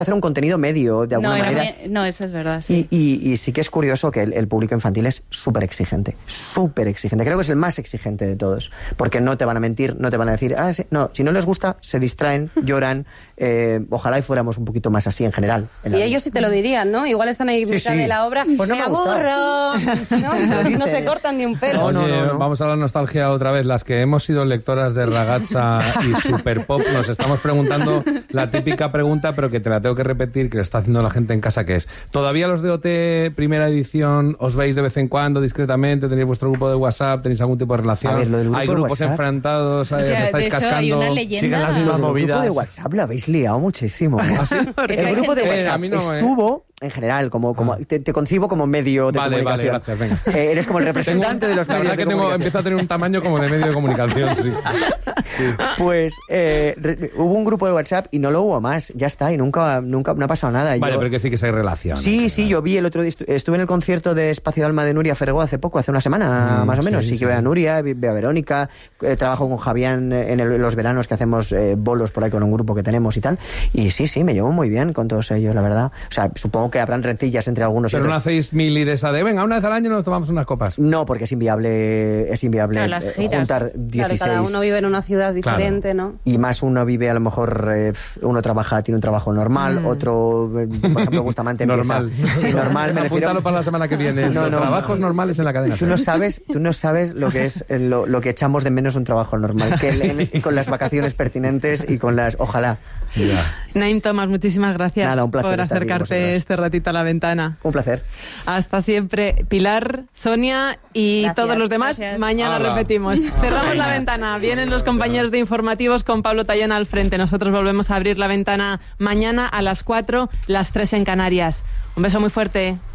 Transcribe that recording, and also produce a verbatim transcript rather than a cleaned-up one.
hacer un contenido medio, de alguna no, manera. Mí, no, eso es verdad, sí. Y, y, y sí que es curioso que el, el público infantil es súper exigente, súper exigente. Creo que es el más exigente de todos, porque no te van a mentir, no te van a decir, ah, sí. No, si no les gusta, se distraen, lloran. Eh, ojalá y fuéramos un poquito más así en general. En y la... ellos sí te lo dirían, ¿no? Igual están ahí en sí, mitad sí. de la obra, pues no me, me aburro, ¿no? no se cortan ni un pelo. Oye, no, no, no. vamos a la nostalgia otra vez. Las que hemos sido lectoras de Ragazza y Super Pop, nos estamos preguntando la típica pregunta, pero que te la tengo que repetir, que le está haciendo la gente en casa, que es, ¿todavía los de O T primera edición os veis de vez en cuando discretamente? ¿Tenéis vuestro grupo de WhatsApp? ¿Tenéis algún tipo de relación? A ver, lo del grupo ¿Hay de grupos WhatsApp? enfrentados? ¿Os sea, estáis de eso hay cascando? una leyenda. ¿Siguen las mismas El movidas? grupo de WhatsApp lo habéis liado muchísimo. ¿Ah, sí? Porque El hay grupo de gente- WhatsApp Eh, a mí no, eh. estuvo, en general, como, como Ah. te, te concibo como medio de Vale, vale, comunicación. gracias, venga. Eh, eres como el representante de los La medios verdad de que tengo, comunicación. empiezo a tener un tamaño como de medio de comunicación, sí. Pues eh, re- hubo un grupo de WhatsApp y no lo hubo más. Ya está, y nunca, nunca no ha pasado nada. Vale, Yo- pero hay que decir que sí hay relación. Sí, sí, yo vi el otro día, estu- estuve en el concierto de Espacio de Alma de Nuria Ferregó hace poco, hace una semana Mm, más o menos. sí, Sí, que sí. veo a Nuria, vi- veo a Verónica, eh, trabajo con Javián en el- los veranos que hacemos eh, bolos por ahí con un grupo que tenemos y tal. Y sí, sí, me llevo muy bien con todos ellos, la verdad. O sea, supongo que habrán rencillas entre algunos y Pero no otros. hacéis mili de esa de, venga, una vez al año nos tomamos unas copas. No, porque es inviable, es inviable Claro, las eh, giras. juntar Claro, dieciséis. cada uno vive en una ciudad diferente, ¿no? Y más uno vive, a lo mejor, eh, uno trabaja, tiene un trabajo normal, otro, eh, por ejemplo, Bustamante empieza... Normal. Sí, normal, me refiero... Apúntalo para la semana que viene. No, no. Trabajos normales en la cadena. Tú no sabes, tú no sabes lo que es eh, lo, lo que echamos de menos un trabajo normal, que el- con las vacaciones pertinentes y con las... Ojalá. Ya. Naim Thomas, muchísimas gracias Nada, un placer por estar aquí con acercarte vosotros. este ratito a la ventana. Un placer. Hasta siempre, Pilar, Sonia y Gracias, todos los demás. gracias. Mañana Hala. repetimos. Cerramos la Venga. ventana. Vienen los compañeros de informativos con Pablo Tallón al frente. Nosotros volvemos a abrir la ventana mañana a las cuatro, las tres en Canarias. Un beso muy fuerte.